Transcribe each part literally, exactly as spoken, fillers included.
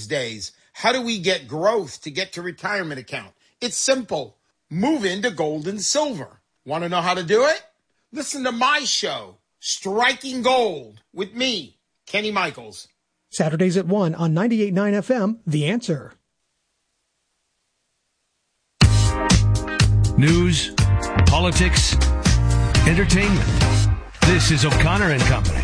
these days. How do we get growth to get to retirement account? It's simple. Move into gold and silver. Want to know how to do it? Listen to my show, Striking Gold, with me, Kenny Michaels. Saturdays at one on ninety-eight point nine F M, The Answer. News, politics, entertainment. This is O'Connor and Company.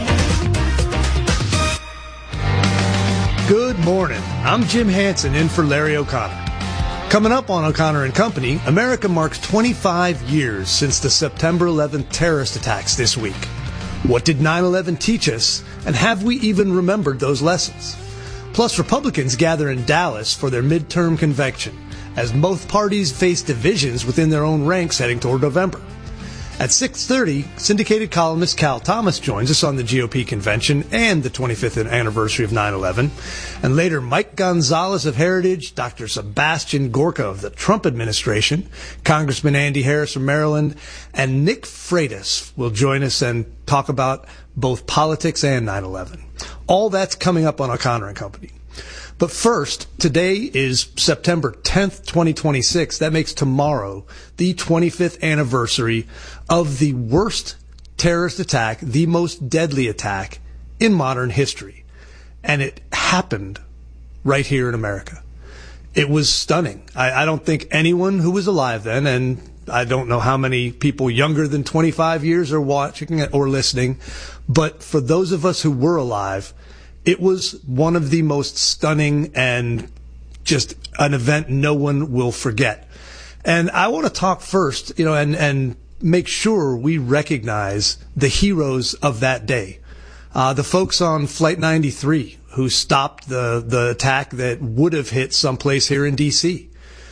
Good morning. I'm Jim Hansen in for Larry O'Connor. Coming up on O'Connor and Company, America marks twenty-five years since the September eleventh terrorist attacks this week. What did nine eleven teach us, and have we even remembered those lessons? Plus, Republicans gather in Dallas for their midterm convention, as both parties face divisions within their own ranks heading toward November. At six thirty, syndicated columnist Cal Thomas joins us on the G O P convention and the twenty-fifth anniversary of nine eleven. And later, Mike Gonzalez of Heritage, Doctor Sebastian Gorka of the Trump administration, Congressman Andy Harris from Maryland, and Nick Freitas will join us and talk about both politics and nine eleven. All that's coming up on O'Connor and Company. But first, today is September tenth, twenty twenty-six. That makes tomorrow the twenty-fifth anniversary of the worst terrorist attack, the most deadly attack in modern history. And it happened right here in America. It was stunning. I, I don't think anyone who was alive then, and I don't know how many people younger than twenty-five years are watching or listening, but for those of us who were alive, it was one of the most stunning and just an event no one will forget. And I want to talk first, you know, and, and make sure we recognize the heroes of that day. Uh, the folks on Flight ninety-three who stopped the, the attack that would have hit someplace here in D C.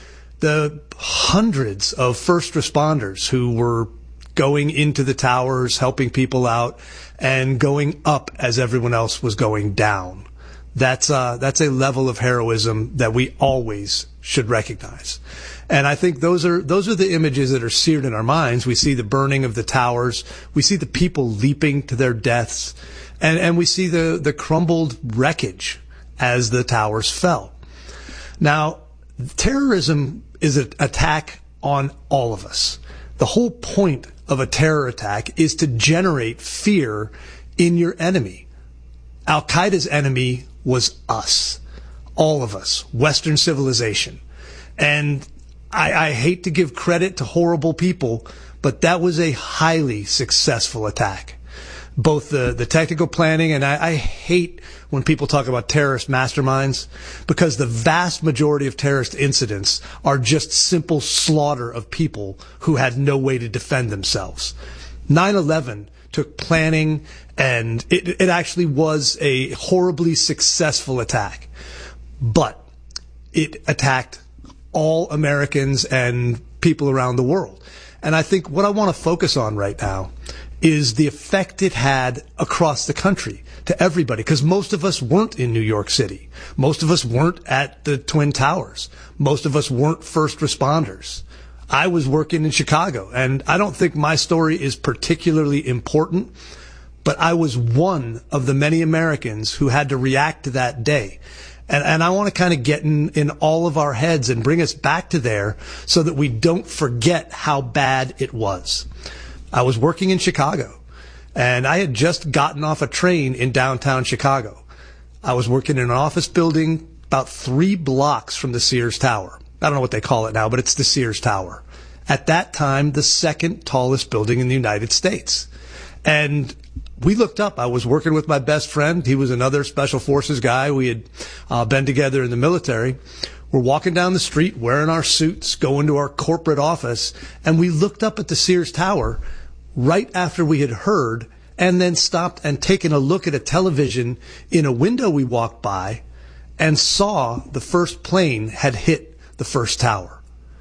The hundreds of first responders who were going into the towers, helping people out, and going up as everyone else was going down. That's uh, that's a level of heroism that we always should recognize. And I think those are those are the images that are seared in our minds. We see the burning of the towers. We see the people leaping to their deaths. And, and we see the, the crumbled wreckage as the towers fell. Now, terrorism is an attack on all of us. The whole point of a terror attack is to generate fear in your enemy. Al-Qaeda's enemy was us, all of us, Western civilization. And I, I hate to give credit to horrible people, but that was a highly successful attack. Both the, the technical planning, and I, I hate when people talk about terrorist masterminds, because the vast majority of terrorist incidents are just simple slaughter of people who had no way to defend themselves. nine eleven took planning, and it, it actually was a horribly successful attack. But it attacked all Americans and people around the world. And I think what I want to focus on right now is the effect it had across the country to everybody, because most of us weren't in New York City. Most of us weren't at the Twin Towers. Most of us weren't first responders. I was working in Chicago, and I don't think my story is particularly important, but I was one of the many Americans who had to react to that day. And, and I want to kind of get in, in all of our heads and bring us back to there so that we don't forget how bad it was. I was working in Chicago, and I had just gotten off a train in downtown Chicago. I was working in an office building about three blocks from the Sears Tower. I don't know what they call it now, but it's the Sears Tower. At that time, the second tallest building in the United States. And we looked up. I was working with my best friend. He was another Special Forces guy. We had uh, been together in the military. We're walking down the street wearing our suits, going to our corporate office, and we looked up at the Sears Tower right after we had heard, and then stopped and taken a look at a television in a window we walked by and saw the first plane had hit the first tower.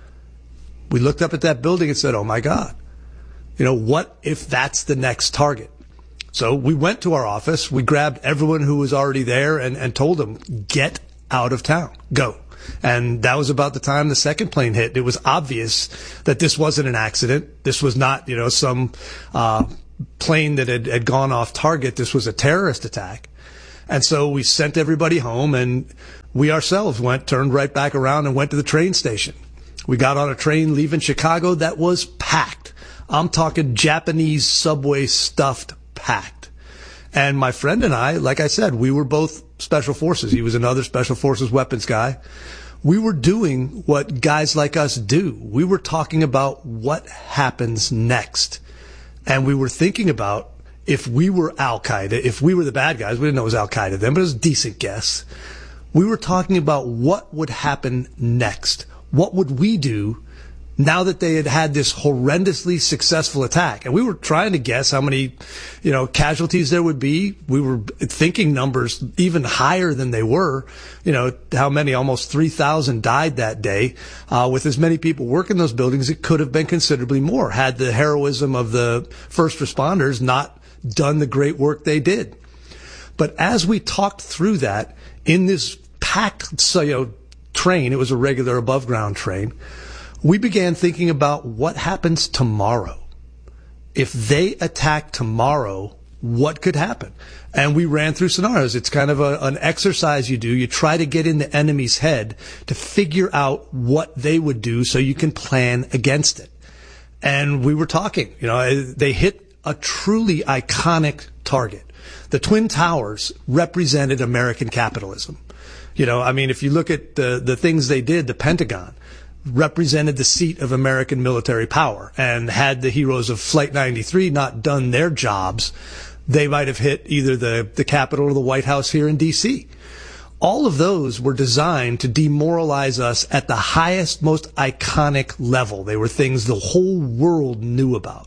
We looked up at that building and said, oh my God, you know, what if that's the next target? So we went to our office, we grabbed everyone who was already there and, and told them, get out of town, go. And that was about the time the second plane hit. It was obvious that this wasn't an accident. This was not, you know, some uh, plane that had, had gone off target. This was a terrorist attack. And so we sent everybody home, and we ourselves went, turned right back around and went to the train station. We got on a train leaving Chicago that was packed. I'm talking Japanese subway stuffed packed. And my friend and I, like I said, we were both special forces. He was another special forces weapons guy. We were doing what guys like us do. We were talking about what happens next. And we were thinking about if we were Al-Qaeda, if we were the bad guys, we didn't know it was Al-Qaeda then, but it was a decent guess. We were talking about what would happen next. What would we do now that they had had this horrendously successful attack? And we were trying to guess how many, you know, casualties there would be. We were thinking numbers even higher than they were. You know, how many, almost three thousand died that day. Uh, with as many people working those buildings, it could have been considerably more had the heroism of the first responders not done the great work they did. But as we talked through that in this packed, so, you know, train, it was a regular above ground train, we began thinking about what happens tomorrow. If they attack tomorrow, what could happen? And we ran through scenarios. It's kind of a, an exercise you do. You try to get in the enemy's head to figure out what they would do so you can plan against it. And we were talking, you know, they hit a truly iconic target. The Twin Towers represented American capitalism. You know, I mean, if you look at the, the things they did, the Pentagon represented the seat of American military power. And had the heroes of Flight ninety-three not done their jobs, they might have hit either the, the Capitol or the White House here in D C. All of those were designed to demoralize us at the highest, most iconic level. They were things the whole world knew about.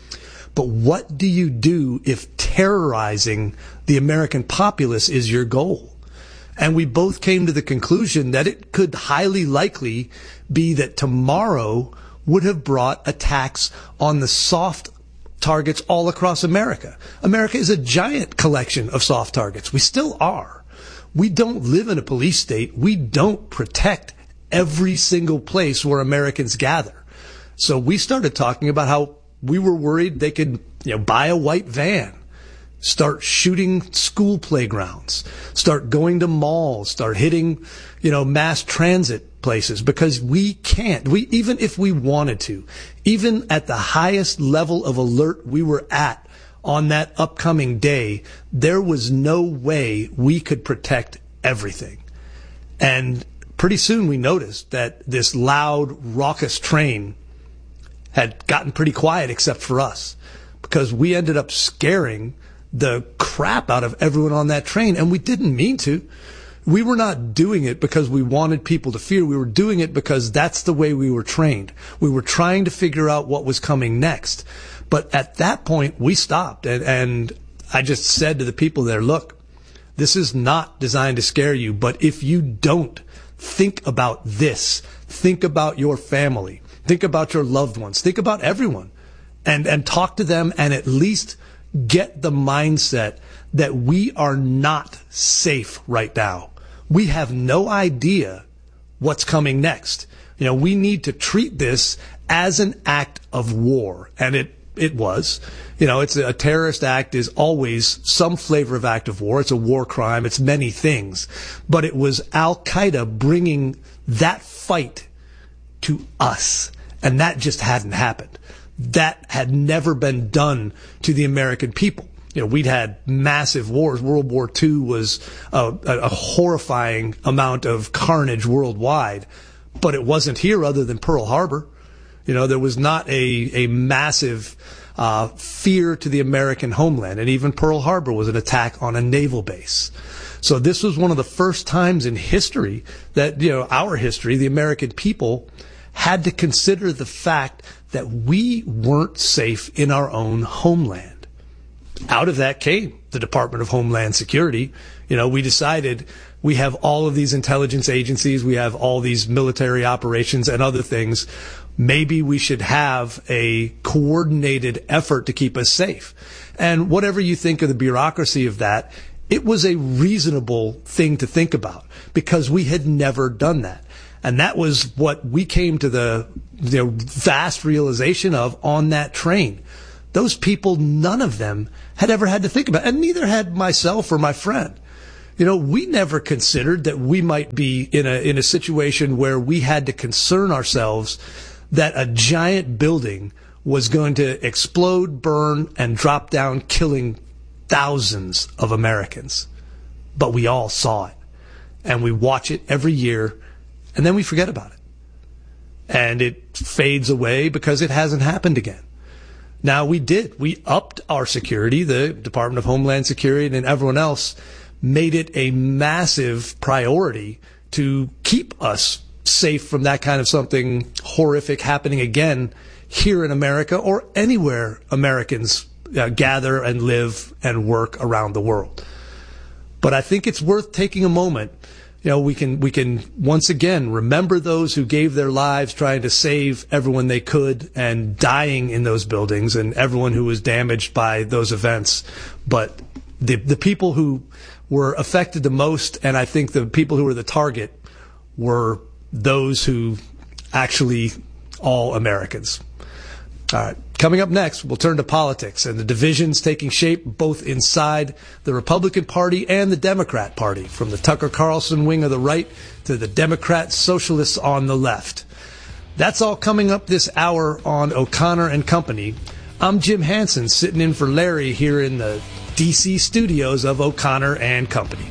But what do you do if terrorizing the American populace is your goal? And we both came to the conclusion that it could highly likely be that tomorrow would have brought attacks on the soft targets all across America. America is a giant collection of soft targets. We still are. We don't live in a police state. We don't protect every single place where Americans gather. So we started talking about how we were worried they could, you know, buy a white van, start shooting school playgrounds, start going to malls, start hitting, you know, mass transit places, because we can't. We, even if we wanted to, even at the highest level of alert we were at on that upcoming day, there was no way we could protect everything. And pretty soon we noticed that this loud, raucous train had gotten pretty quiet except for us, because we ended up scaring the crap out of everyone on that train, and we didn't mean to. We were not doing it because we wanted people to fear. We were doing it because that's the way we were trained. We were trying to figure out what was coming next. But at that point, we stopped, and, and I just said to the people there, look, this is not designed to scare you, but if you don't think about this, think about your family, think about your loved ones, think about everyone, and, and talk to them, and at least get the mindset that we are not safe right now. We have no idea what's coming next. You know, we need to treat this as an act of war. And it, it was. You know, it's a, a terrorist act is always some flavor of act of war. It's a war crime. It's many things. But it was Al-Qaeda bringing that fight to us. And that just hadn't happened. That had never been done to the American people. You know, we'd had massive wars. World War Two was a, a horrifying amount of carnage worldwide, but it wasn't here other than Pearl Harbor. You know, there was not a, a massive uh, fear to the American homeland, and even Pearl Harbor was an attack on a naval base. So this was one of the first times in history that, you know, our history, the American people had to consider the fact that we weren't safe in our own homeland. Out of that came the Department of Homeland Security. You know, we decided we have all of these intelligence agencies, we have all these military operations and other things. Maybe we should have a coordinated effort to keep us safe. And whatever you think of the bureaucracy of that, it was a reasonable thing to think about because we had never done that. And that was what we came to the, the vast realization of on that train. Those people, none of them had ever had to think about it, and neither had myself or my friend. You know, we never considered that we might be in a in a situation where we had to concern ourselves that a giant building was going to explode, burn, and drop down, killing thousands of Americans. But we all saw it. And we watch it every year, and then we forget about it. And it fades away because it hasn't happened again. Now, we did. We upped our security. The Department of Homeland Security and everyone else made it a massive priority to keep us safe from that kind of something horrific happening again here in America or anywhere Americans uh, gather and live and work around the world. But I think it's worth taking a moment. You know, we can we can once again remember those who gave their lives trying to save everyone they could and dying in those buildings and everyone who was damaged by those events. But the the people who were affected the most, and I think the people who were the target, were those who actually all Americans. All right. Coming up next, we'll turn to politics and the divisions taking shape both inside the Republican Party and the Democrat Party, from the Tucker Carlson wing of the right to the Democrat socialists on the left. That's all coming up this hour on O'Connor and Company. I'm Jim Hansen, sitting in for Larry here in the D C studios of O'Connor and Company.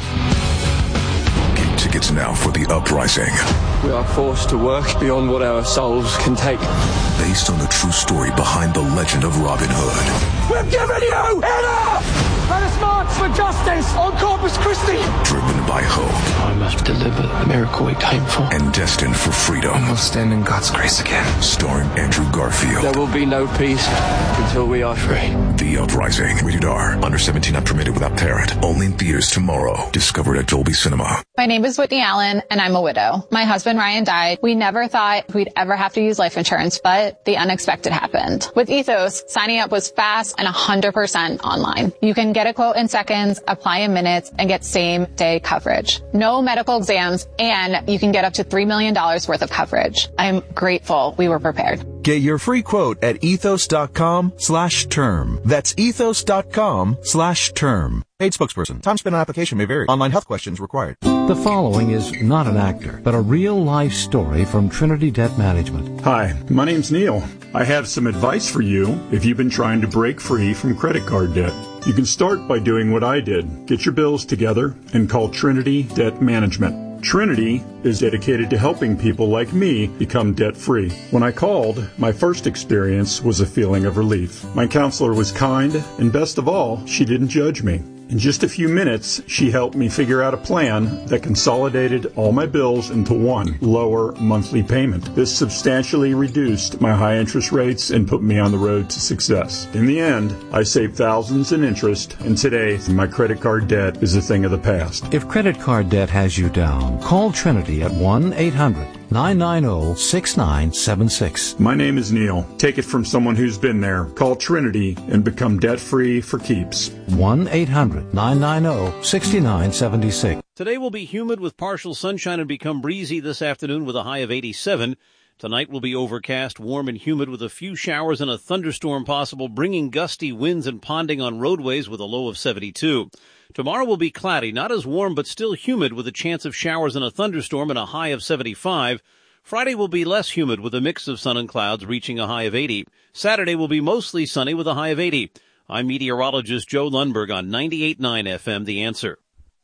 Get tickets now for The Uprising. We are forced to work beyond what our souls can take. Based on the true story behind the legend of Robin Hood. We've given you enough! Let us march for justice on Corpus Christi! Driven by hope. I must deliver the miracle we came for. And destined for freedom. We'll stand in God's grace again. Starring Andrew Garfield. There will be no peace until we are free. The Uprising. Rated R. Under seventeen, not permitted without parent. Only in theaters tomorrow. Discovered at Dolby Cinema. My name is Whitney Allen, and I'm a widow. My husband, Ryan, died. We never thought we'd ever have to use life insurance, but the unexpected happened. With Ethos, signing up was fast and one hundred percent online. You can get a quote in seconds, apply in minutes, and get same-day coverage. No medical exams, and you can get up to three million dollars worth of coverage. I'm grateful we were prepared. Get your free quote at ethos.com slash term. That's ethos.com slash term. Paid spokesperson. Time spent on application may vary. Online health questions required. The following is not an actor, but a real-life story from Trinity Debt Management. Hi, my name's Neil. I have some advice for you if you've been trying to break free from credit card debt. You can start by doing what I did. Get your bills together and call Trinity Debt Management. Trinity is dedicated to helping people like me become debt-free. When I called, my first experience was a feeling of relief. My counselor was kind, and best of all, she didn't judge me. In just a few minutes, she helped me figure out a plan that consolidated all my bills into one lower monthly payment. This substantially reduced my high interest rates and put me on the road to success. In the end, I saved thousands in interest, and today, my credit card debt is a thing of the past. If credit card debt has you down, call Trinity at one eight hundred nine nine zero six nine seven six. My name is Neil. Take it from someone who's been there. Call Trinity and become debt-free for keeps. one eight hundred nine nine zero six nine seven six. Today will be humid with partial sunshine and become breezy this afternoon with a high of eighty-seven. Tonight will be overcast, warm and humid with a few showers and a thunderstorm possible, bringing gusty winds and ponding on roadways with a low of seventy-two. Tomorrow will be cloudy, not as warm but still humid with a chance of showers and a thunderstorm and a high of seventy-five. Friday will be less humid with a mix of sun and clouds reaching a high of eighty. Saturday will be mostly sunny with a high of eighty. I'm meteorologist Joe Lundberg on ninety-eight point nine F M, The Answer.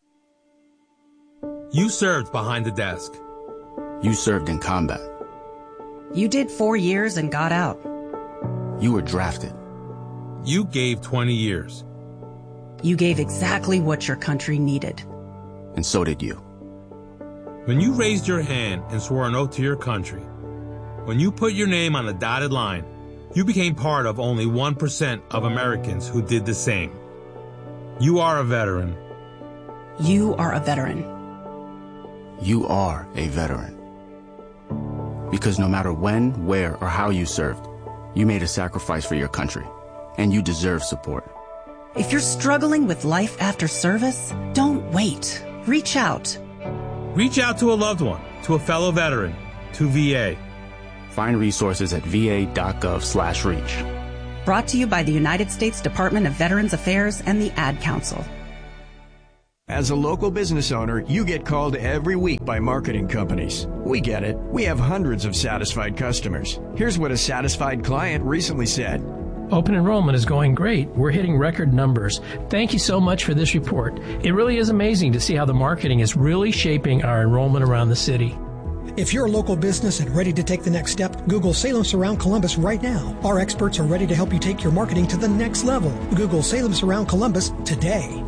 You served behind the desk. You served in combat. You did four years and got out. You were drafted. You gave twenty years. You gave exactly what your country needed. And so did you. When you raised your hand and swore an oath to your country, when you put your name on a dotted line, you became part of only one percent of Americans who did the same. You are a veteran. You are a veteran. You are a veteran. Because no matter when, where, or how you served, you made a sacrifice for your country, and you deserve support. If you're struggling with life after service, don't wait. Reach out. Reach out to a loved one, to a fellow veteran, to V A. Find resources at va.gov slash reach. Brought to you by the United States Department of Veterans Affairs and the Ad Council. As a local business owner, you get called every week by marketing companies. We get it. We have hundreds of satisfied customers. Here's what a satisfied client recently said. Open enrollment is going great. We're hitting record numbers. Thank you so much for this report. It really is amazing to see how the marketing is really shaping our enrollment around the city. If you're a local business and ready to take the next step, Google Salem Surround Columbus right now. Our experts are ready to help you take your marketing to the next level. Google Salem Surround Columbus today.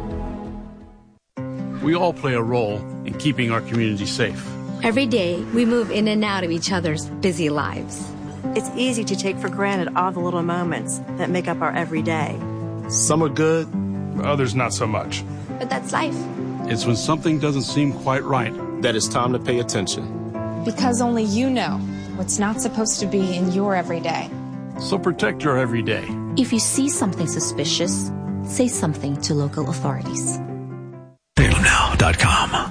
We all play a role in keeping our community safe. Every day, we move in and out of each other's busy lives. It's easy to take for granted all the little moments that make up our everyday. Some are good, others not so much. But that's life. It's when something doesn't seem quite right that it's time to pay attention. Because only you know what's not supposed to be in your everyday. So protect your everyday. If you see something suspicious, say something to local authorities. Salem Now dot com.